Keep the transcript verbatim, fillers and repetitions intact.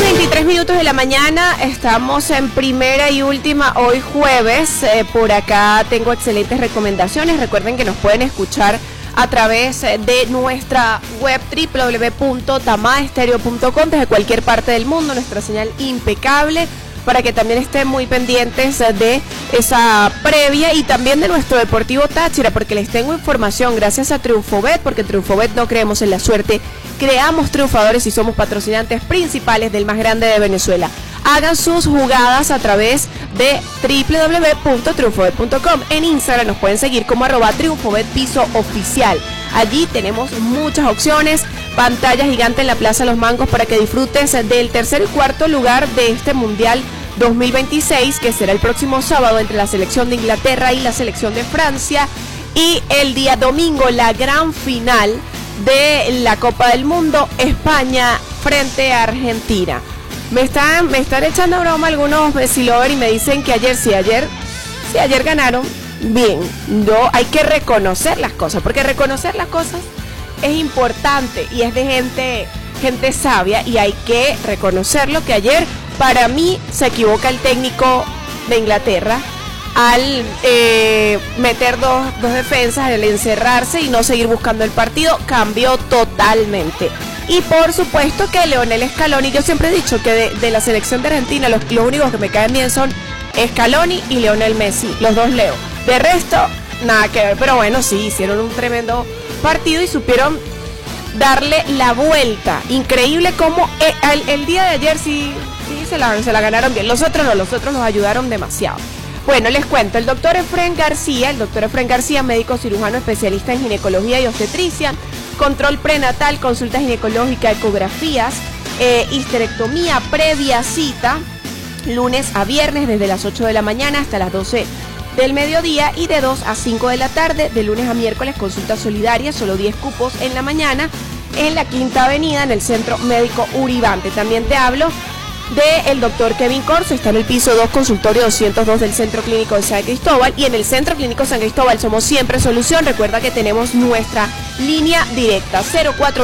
veintitrés minutos de la mañana, estamos en primera y última hoy jueves. Eh, por acá tengo excelentes recomendaciones. Recuerden que nos pueden escuchar a través de nuestra web doble u doble u doble u punto tamaestereo punto com desde cualquier parte del mundo, nuestra señal impecable, para que también estén muy pendientes de esa previa y también de nuestro Deportivo Táchira, porque les tengo información gracias a Triunfobet, porque Triunfobet no creemos en la suerte, creamos triunfadores y somos patrocinantes principales del más grande de Venezuela. Hagan sus jugadas a través de doble u doble u doble u punto triunfobet punto com. En Instagram nos pueden seguir como arroba triunfobet piso oficial. Allí tenemos muchas opciones, pantalla gigante en la Plaza Los Mangos para que disfrutes del tercer y cuarto lugar de este Mundial dos mil veintiséis, que será el próximo sábado entre la selección de Inglaterra y la selección de Francia, y el día domingo la gran final de la Copa del Mundo, España frente a Argentina. Me están, me están echando broma algunos vecilovers y me dicen que ayer, sí, ayer, sí, ayer ganaron. Bien, no, hay que reconocer las cosas, porque reconocer las cosas es importante y es de gente, gente sabia, y hay que reconocerlo que ayer, para mí, se equivoca el técnico de Inglaterra al eh, meter dos, dos defensas, al encerrarse y no seguir buscando el partido. Cambió totalmente. Y por supuesto que Lionel Scaloni, yo siempre he dicho que de, de la selección de Argentina los, los únicos que me caen bien son Scaloni y Lionel Messi, los dos Leo. De resto, nada que ver, pero bueno, sí, hicieron un tremendo partido y supieron darle la vuelta. Increíble cómo eh, el, el día de ayer sí, sí se, la, se la ganaron bien, los otros no, los otros los ayudaron demasiado. Bueno, les cuento, el doctor Efren García, el doctor Efren García, médico cirujano especialista en ginecología y obstetricia, control prenatal, consulta ginecológica, ecografías, eh, histerectomía previa cita, lunes a viernes desde las ocho de la mañana hasta las doce del mediodía y de dos a cinco de la tarde, de lunes a miércoles consulta solidaria, solo diez cupos en la mañana, en la Quinta Avenida, en el Centro Médico Uribante. También te hablo del doctor Kevin Corso, está en el piso dos, consultorio doscientos dos del Centro Clínico de San Cristóbal, y en el Centro Clínico San Cristóbal somos siempre solución. Recuerda que tenemos nuestra línea directa cero cuatro